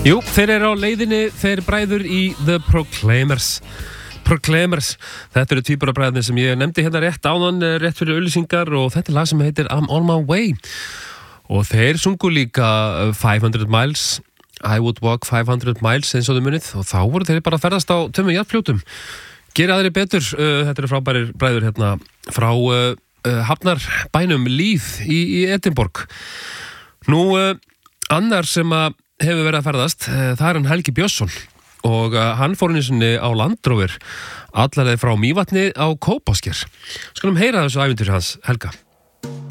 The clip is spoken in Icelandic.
Jú, þeir eru á leiðinni, þeir bræður í The Proclaimers. Þetta eru tvíburabræðurnir sem ég nefndi hérna rétt áðan, rétt fyrir auglýsingar, og þetta er lag sem heitir I'm on my way. Og þeir sungu líka 500 miles, I would walk 500 miles eins og þau munið, og þá voru þeir bara að ferðast á tömum jarðfljótum. Gera aðri betur, þetta eru frábærir bræður hérna frá hafnarbænum Líð í Edinborg. Nú, annar sem að hefur verið að ferðast, það er hann Helgi Björnsson, og hann fór einu sinni á Land Rover allarleið frá Mývatni á Kópasker. Skulum heyra þessu ævintýri hans, Helga.